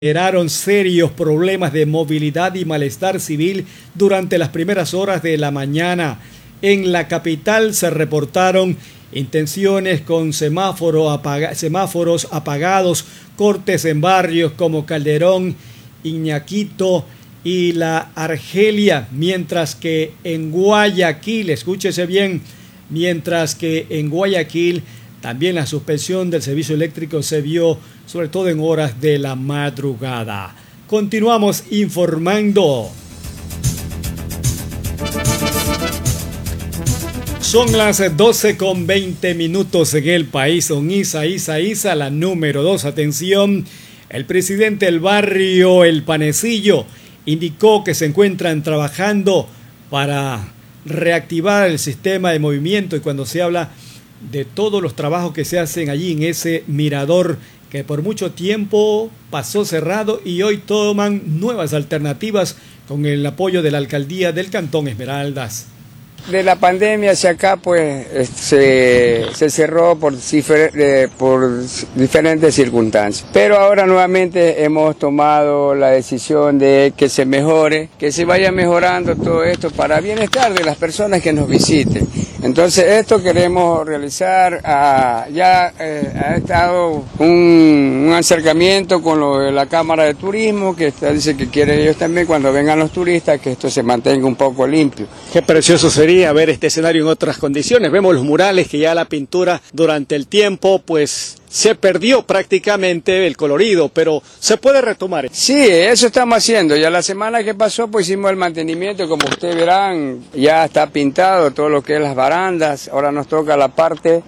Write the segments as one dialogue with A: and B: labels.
A: Generaron serios problemas de movilidad y malestar civil durante las primeras horas de la mañana. En la capital se reportaron intenciones con semáforos apagados, cortes en barrios como Calderón, Iñaquito y La Argelia, mientras que en Guayaquil, escúchese bien, también la suspensión del servicio eléctrico se vio sobre todo en horas de la madrugada. Continuamos informando. Son las 12:20 en el país. Don Isa, la número 2. Atención, el presidente del barrio El Panecillo indicó que se encuentran trabajando para reactivar el sistema de movimiento, y cuando se habla de todos los trabajos que se hacen allí en ese mirador que por mucho tiempo pasó cerrado y hoy toman nuevas alternativas con el apoyo de la alcaldía del Cantón Esmeraldas.
B: De la pandemia hacia acá, pues, se cerró por diferentes circunstancias. Pero ahora nuevamente hemos tomado la decisión de que se mejore, que se vaya mejorando todo esto para bienestar de las personas que nos visiten. Entonces, esto queremos realizar. Ha estado un acercamiento con lo de la Cámara de Turismo, que dice que quieren ellos también, cuando vengan los turistas, que esto se mantenga un poco limpio.
A: Qué precioso sería ver este escenario en otras condiciones. Vemos los murales, que ya la pintura durante el tiempo pues se perdió prácticamente el colorido, pero se puede retomar.
B: Sí, eso estamos haciendo. Ya la semana que pasó pues hicimos el mantenimiento, como ustedes verán, ya está pintado todo lo que es las barandas. Ahora nos toca la parte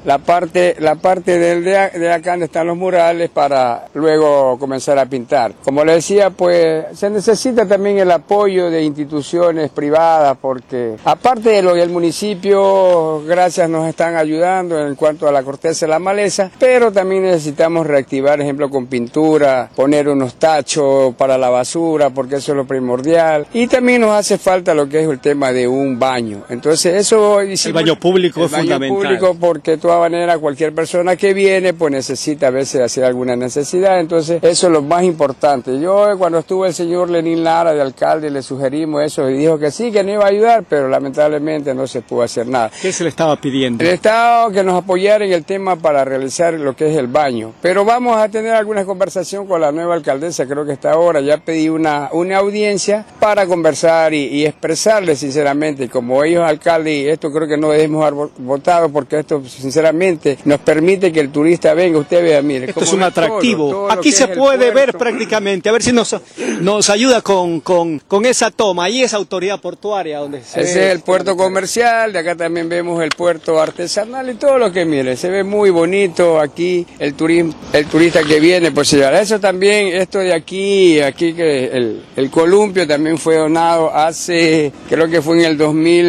B: de acá donde están los murales para luego comenzar a pintar. Como les decía, pues se necesita también el apoyo de instituciones privadas, porque aparte de lo del municipio, gracias, nos están ayudando en cuanto a la corteza de la maleza, pero también necesitamos reactivar, ejemplo, con pintura, poner unos tachos para la basura, porque eso es lo primordial. Y también nos hace falta lo que es el tema de un baño. Entonces eso hicimos,
A: el baño público es fundamental.
B: El baño público, porque de todas maneras cualquier persona que viene pues necesita a veces hacer alguna necesidad. Entonces eso es lo más importante. Yo cuando estuvo el señor Lenín Lara de alcalde le sugerimos eso y dijo que sí, que nos iba a ayudar, pero lamentablemente no se pudo hacer nada.
A: ¿Qué se le estaba pidiendo?
B: El Estado que nos apoyara en el tema para realizar lo que es el baño. Pero vamos a tener alguna conversación con la nueva alcaldesa, creo que está ahora. Ya pedí una audiencia para conversar y expresarle sinceramente, como ellos alcalde, y esto creo que no debemos haber votado, porque esto sinceramente nos permite que el turista venga. Usted vea, mire.
A: Esto es un atractivo. Todo aquí se puede ver prácticamente. A ver si nos ayuda con esa toma y esa autoridad portuaria. Donde
B: ese es el puerto comercial, de acá también vemos el puerto artesanal y todo lo que mire. Se ve muy bonito aquí. El turista que viene, pues se llevará eso también. Esto de aquí que el columpio también fue donado hace, creo que fue en el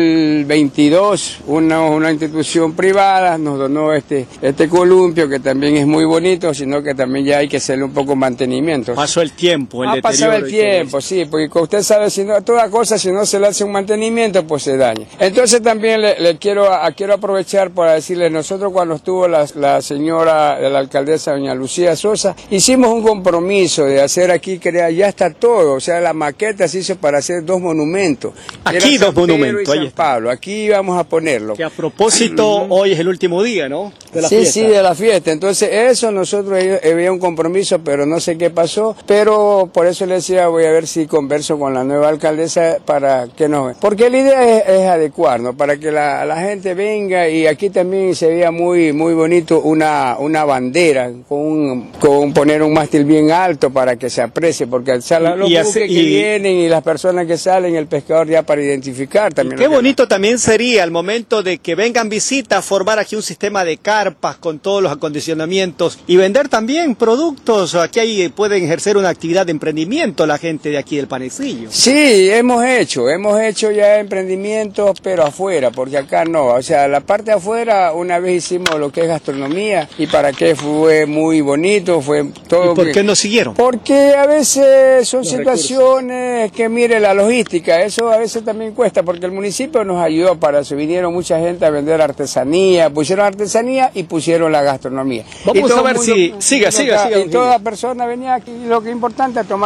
B: 2022, una institución privada nos donó este columpio, que también es muy bonito, sino que también ya hay que hacerle un poco mantenimiento.
A: Pasó el tiempo,
B: ha pasado el tiempo, sí, porque usted sabe, si no, toda cosa, si no se le hace un mantenimiento, pues se daña. Entonces también le quiero aprovechar para decirle, nosotros cuando estuvo la señora de la alcaldesa doña Lucía Sosa, hicimos un compromiso de hacer aquí, ya está todo, o sea, la maqueta se hizo para hacer 2 monumentos.
A: Aquí 2 monumentos,
B: San Pablo, aquí vamos a ponerlo.
A: Que a propósito, hoy es el último día, ¿no?
B: De la fiesta. Sí, de la fiesta. Entonces eso nosotros había un compromiso, pero no sé qué pasó, pero por eso le decía, voy a ver si converso con la nueva alcaldesa para que no, porque la idea es adecuar, ¿no? Para que la gente venga, y aquí también se veía muy bonito una bandera con poner un mástil bien alto para que se aprecie, porque los buques que vienen y las personas que salen, el pescador ya para identificar también.
A: Qué bonito también sería al momento de que vengan visitas formar aquí un sistema de carpas con todos los acondicionamientos y vender también productos. Aquí ahí pueden ejercer una actividad de emprendimiento la gente de aquí del Panecillo.
B: Sí, hemos hecho ya emprendimientos, pero afuera, porque acá no. O sea, la parte de afuera, una vez hicimos lo que es gastronomía, y para que que fue muy bonito, fue todo.
C: ¿Y por qué no siguieron?
B: Porque a veces son situaciones que, mire, la logística, eso a veces también cuesta, porque el municipio nos ayudó para eso, vinieron mucha gente a vender artesanía, pusieron artesanía y pusieron la gastronomía.
C: Vamos a ver si... Siga.
B: Y toda persona venía aquí, lo que es importante es tomar